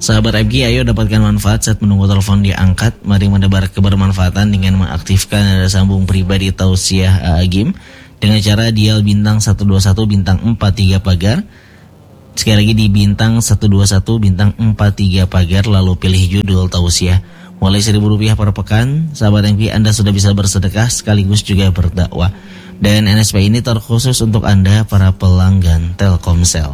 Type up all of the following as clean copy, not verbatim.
Sahabat FG, ayo dapatkan manfaat saat menunggu telepon diangkat. Mari menebar kebermanfaatan dengan mengaktifkan nada sambung pribadi tausiah Agim dengan cara dial bintang 121 bintang 43 pagar. Sekali lagi di bintang 121 bintang 43 pagar, lalu pilih judul tausiah. Mulai Rp1.000 per pekan, sahabat FG, Anda sudah bisa bersedekah sekaligus juga berdakwah. Dan NSP ini terkhusus untuk Anda para pelanggan Telkomsel.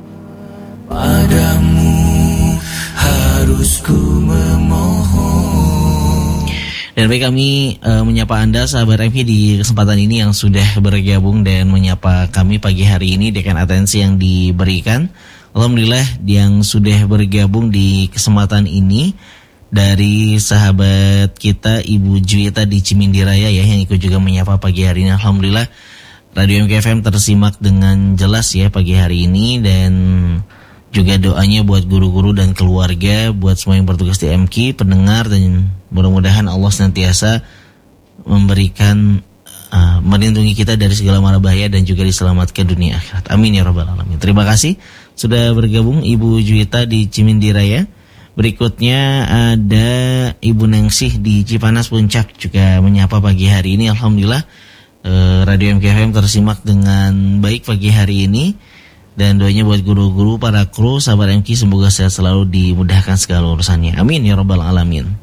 Padamu harus ku memohon. Dan baik, kami menyapa Anda sahabat FG di kesempatan ini yang sudah bergabung dan menyapa kami pagi hari ini dengan atensi yang diberikan. Alhamdulillah yang sudah bergabung di kesempatan ini dari sahabat kita Ibu Juwita di Cimindira ya, yang ikut juga menyapa pagi hari ini. Alhamdulillah Radio MKFM tersimak dengan jelas ya pagi hari ini, dan juga doanya buat guru-guru dan keluarga, buat semua yang bertugas di MK, pendengar, dan mudah-mudahan Allah senantiasa memberikan melindungi kita dari segala mara bahaya dan juga diselamatkan dunia akhirat. Amin ya rabbal alamin. Terima kasih sudah bergabung Ibu Juwita di Cimindira ya. Berikutnya ada Ibu Nengsih di Cipanas Puncak juga menyapa pagi hari ini. Alhamdulillah Radio MKFM tersimak dengan baik pagi hari ini. Dan doanya buat guru-guru, para kru, sahabat MK, semoga sehat selalu, dimudahkan segala urusannya. Amin ya rabbal alamin.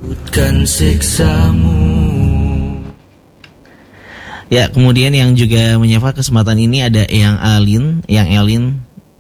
Ya, kemudian yang juga menyapa kesempatan ini ada Eyang Alin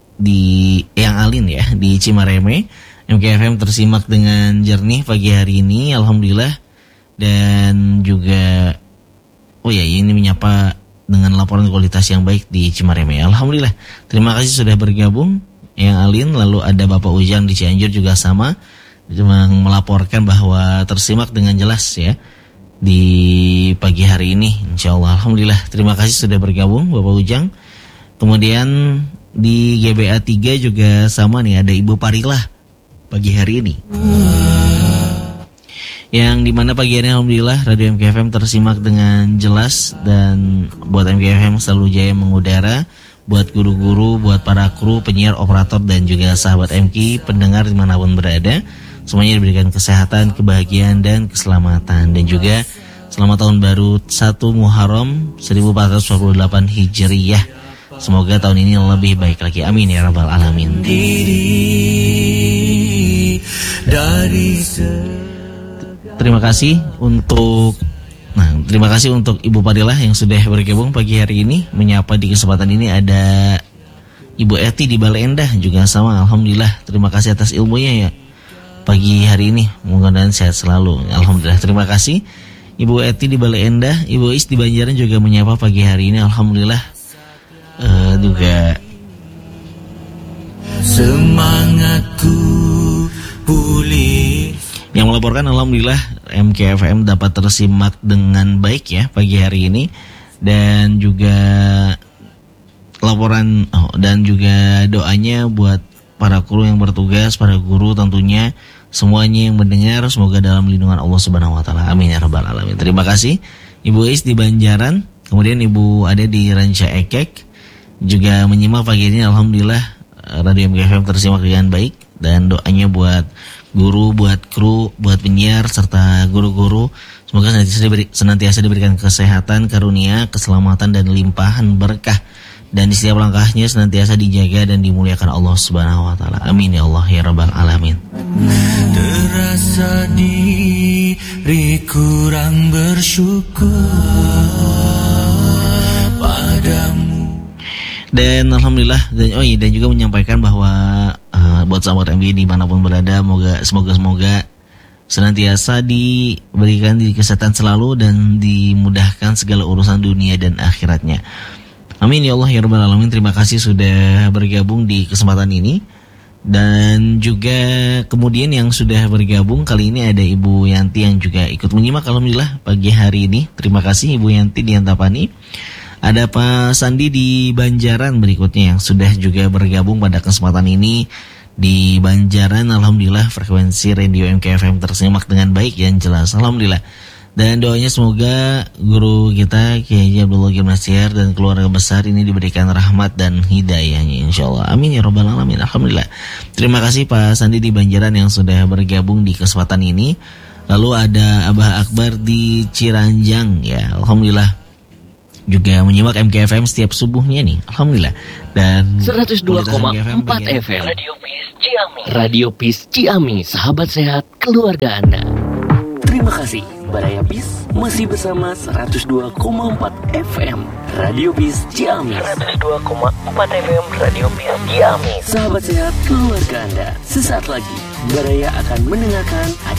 ya di Cimareme. MKFM tersimak dengan jernih pagi hari ini, alhamdulillah. Dan juga ini menyapa dengan laporan kualitas yang baik di Cimareme. Alhamdulillah. Terima kasih sudah bergabung Eyang Alin. Lalu ada Bapak Ujang di Cianjur juga sama melaporkan bahwa tersimak dengan jelas ya di pagi hari ini, insyaallah. Alhamdulillah. Terima kasih sudah bergabung Bapak Ujang. Kemudian di GBA 3 juga sama nih, ada Ibu Parilah pagi hari ini, yang dimana pagi hari ini alhamdulillah Radio MKFM tersimak dengan jelas. Dan buat MKFM selalu jaya mengudara, buat guru-guru, buat para kru, penyiar, operator, dan juga sahabat MK, pendengar dimanapun berada, semuanya diberikan kesehatan, kebahagiaan, dan keselamatan. Dan juga selamat tahun baru 1 Muharram 1448 Hijriyah. Semoga tahun ini lebih baik lagi, amin ya rabbal alamin. Terima kasih untuk Ibu Padilah yang sudah bergabung pagi hari ini. Menyapa di kesempatan ini ada Ibu Eti di Bale Endah juga sama, alhamdulillah. Terima kasih atas ilmunya ya pagi hari ini, mudah-mudahan sehat selalu, alhamdulillah. Terima kasih Ibu Eti di Bale Endah. Ibu Is di Banjaran juga menyapa pagi hari ini, alhamdulillah. Juga semangatku pulih. Yang melaporkan alhamdulillah MKFM dapat tersimak dengan baik ya pagi hari ini. Dan juga laporan dan juga doanya buat para kru yang bertugas, para guru tentunya, semuanya yang mendengar semoga dalam lindungan Allah Subhanahu wa taala. Amin ya rabbal alamin. Terima kasih Ibu Is di Banjaran. Kemudian Ibu ada di Ranca Ekek juga menyimak pagi ini, alhamdulillah Radio MKFM tersimak dengan baik. Dan doanya buat guru, buat kru, buat penyiar, serta guru-guru, semoga senantiasa diberikan kesehatan, karunia, keselamatan, dan limpahan berkah. Dan di setiap langkahnya senantiasa dijaga dan dimuliakan Allah Subhanahu wa taala. Amin ya Allah ya rabbal alamin. Terasa diri kurang bersyukur padamu. Dan alhamdulillah dan juga menyampaikan bahwa buat sahabat MG dimanapun berada, semoga senantiasa diberikan kesehatan selalu dan dimudahkan segala urusan dunia dan akhiratnya. Amin ya Allah ya rabbal alamin. Terima kasih sudah bergabung di kesempatan ini. Dan juga kemudian yang sudah bergabung kali ini ada Ibu Yanti yang juga ikut menyimak alhamdulillah pagi hari ini. Terima kasih Ibu Yanti di Antapani. Ada Pak Sandi di Banjaran berikutnya yang sudah juga bergabung pada kesempatan ini di Banjaran. Alhamdulillah frekuensi Radio MKFM tersimak dengan baik dan jelas, alhamdulillah. Dan doanya semoga guru kita Kiai Haji Abdullah Gimnasiar dan keluarga besar ini diberikan rahmat dan hidayahnya insyaallah. Amin ya rabbal alamin. Alhamdulillah. Terima kasih Pak Sandi di Banjaran yang sudah bergabung di kesempatan ini. Lalu ada Abah Akbar di Ciranjang ya. Alhamdulillah. Juga menyimak MKFM setiap subuhnya nih. Alhamdulillah. Dan 102,4 FM Radio Peace Ciamis. Radio Peace Ciamis, sahabat sehat keluarga Anda. Terima kasih. Baraya Peace masih bersama 102,4 FM Radio Peace Ciamis. 102,4 FM Radio Peace Ciamis. Sahabat sehat keluarga Anda. Sesaat lagi Baraya akan mendengarkan